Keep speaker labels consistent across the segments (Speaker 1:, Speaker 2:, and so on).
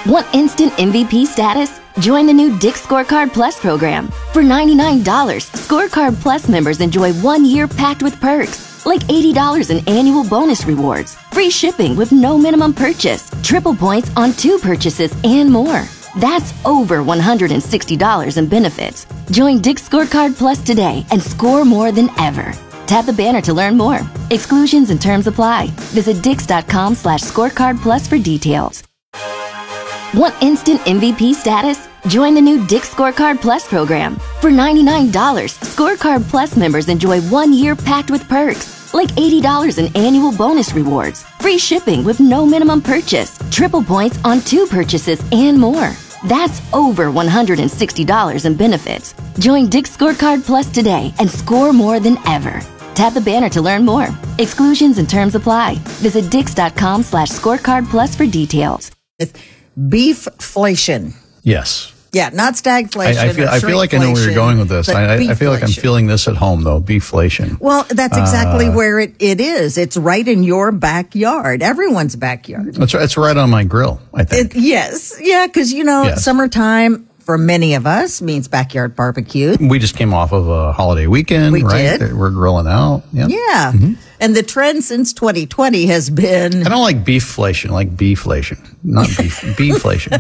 Speaker 1: Want instant MVP status? Join the new Dick's Scorecard Plus program. For $99, Scorecard Plus members enjoy 1 year packed with perks, like $80 in annual bonus rewards, free shipping with no minimum purchase, triple points on 2 purchases, and more. That's over $160 in benefits. Join Dick's Scorecard Plus today and score more than ever. Tap the banner to learn more. Exclusions and terms apply. Visit dix.com/scorecard plus for details. Want instant MVP status? Join the new Dick's Scorecard Plus program. For $99, Scorecard Plus members enjoy 1 year packed with perks, like $80 in annual bonus rewards, free shipping with no minimum purchase, triple points on 2 purchases, and more. That's over $160 in benefits. Join Dick's Scorecard Plus today and score more than ever. Tap the banner to learn more. Exclusions and terms apply. Visit dix.com/scorecard plus for details.
Speaker 2: Beeflation.
Speaker 3: Yes.
Speaker 2: Yeah, not stagflation.
Speaker 3: I feel like I know where you're going with this. I feel like I'm feeling this at home, though. Beeflation.
Speaker 2: Well, that's exactly where it is. It's right in your backyard, everyone's backyard.
Speaker 3: It's right on my grill, I think.
Speaker 2: Yes. Yeah, because, summertime for many of us means backyard barbecue.
Speaker 3: We just came off of a holiday weekend, right?
Speaker 2: Did.
Speaker 3: We're grilling out. Yep.
Speaker 2: Yeah. Mm-hmm. And the trend since 2020 has been...
Speaker 3: I don't like beefflation, I like beeflation, not beef. Beeflation.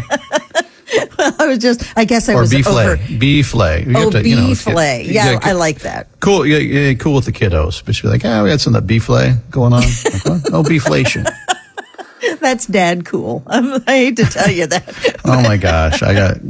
Speaker 2: I guess I was over.
Speaker 3: Beeflay.
Speaker 2: Beeflay. Yeah, I like that.
Speaker 3: Cool. Yeah, cool with the kiddos. But she'd be like, we had some of that beeflay going on. Like, what? Beeflation.
Speaker 2: That's dad cool. I hate to tell you that.
Speaker 3: Oh my gosh.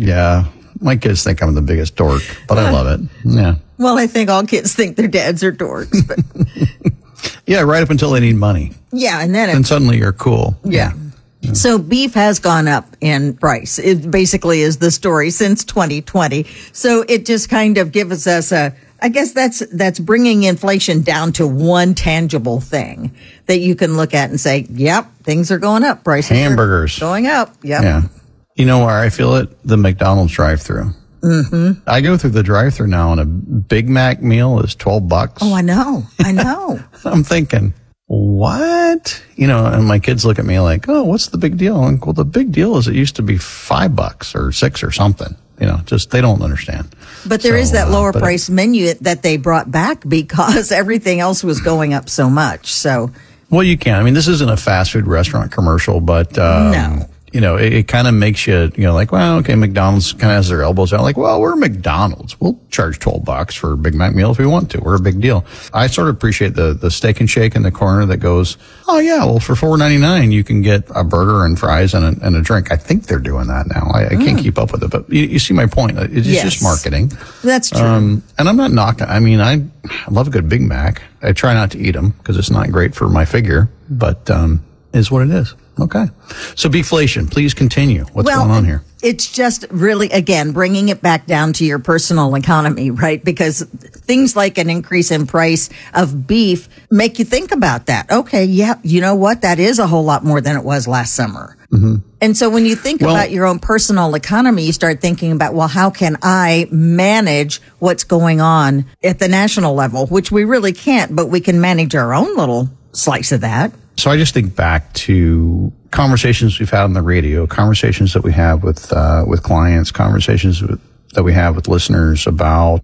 Speaker 3: My kids think I'm the biggest dork, but I love it. Yeah.
Speaker 2: Well, I think all kids think their dads are dorks, but.
Speaker 3: Yeah, right up until they need money.
Speaker 2: Yeah, and then
Speaker 3: suddenly you're cool.
Speaker 2: Yeah. So beef has gone up in price. It basically is the story since 2020. So it just kind of gives us I guess that's bringing inflation down to one tangible thing that you can look at and say, yep, things are going up. Prices
Speaker 3: hamburgers
Speaker 2: are going up. Yep.
Speaker 3: Yeah. You know where I feel it? The McDonald's drive-thru.
Speaker 2: Mm-hmm.
Speaker 3: I go through the drive-thru now and a Big Mac meal is $12.
Speaker 2: Oh, I know.
Speaker 3: I'm thinking, what? And my kids look at me like, oh, what's the big deal? I'm like, well, the big deal is it used to be $5 or $6 or something. Just they don't understand.
Speaker 2: But there is that lower price menu that they brought back because everything else was going up so much. So,
Speaker 3: well, you can. I mean, this isn't a fast food restaurant commercial, but
Speaker 2: no.
Speaker 3: It kind of makes you, like, well, okay, McDonald's kind of has their elbows out. Like, well, we're McDonald's. We'll charge $12 for a Big Mac meal if we want to. We're a big deal. I sort of appreciate the Steak and Shake in the corner that goes, oh yeah, well, for $4.99 you can get a burger and fries and a drink. I think they're doing that now. I can't keep up with it, but you see my point. It's just marketing.
Speaker 2: That's true.
Speaker 3: And I'm not knocking. I mean, I love a good Big Mac. I try not to eat them because it's not great for my figure, but is what it is. Okay. So beeflation, please continue. What's going on here?
Speaker 2: It's just really, again, bringing it back down to your personal economy, right? Because things like an increase in price of beef make you think about that. Okay, yeah, you know what? That is a whole lot more than it was last summer.
Speaker 3: Mm-hmm.
Speaker 2: And so when you think about your own personal economy, you start thinking about, well, how can I manage what's going on at the national level, which we really can't, but we can manage our own little slice of that.
Speaker 3: So I just think back to conversations we've had on the radio, conversations that we have with clients, conversations that we have with listeners about,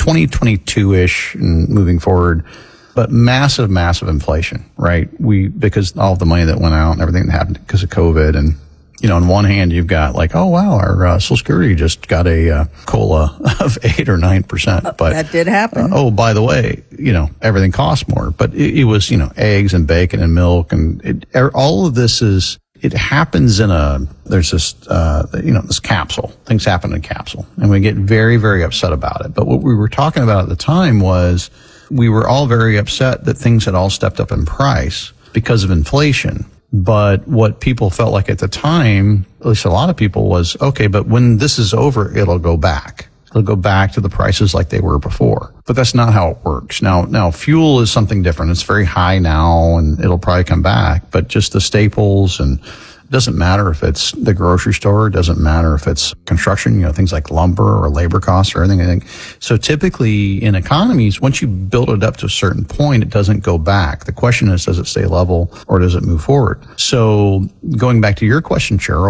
Speaker 3: 2022-ish and moving forward, but massive inflation, right? Because all of the money that went out and everything that happened because of COVID. And, on one hand, you've got like, oh wow, our Social Security just got a COLA of 8 or 9%. But
Speaker 2: that did happen.
Speaker 3: By the way, everything costs more, but it was, eggs and bacon and milk and all of this it happens there's this, this capsule. Things happen in a capsule and we get very, very upset about it. But what we were talking about at the time was we were all very upset that things had all stepped up in price because of inflation. But what people felt like at the time, at least a lot of people, was, okay, but when this is over, it'll go back. It'll go back to the prices like they were before. But that's not how it works. Now fuel is something different. It's very high now and it'll probably come back. But just the staples, and it doesn't matter if it's the grocery store, it doesn't matter if it's construction, things like lumber or labor costs or anything. So typically in economies, once you build it up to a certain point, it doesn't go back. The question is, does it stay level or does it move forward? So going back to your question, Cheryl,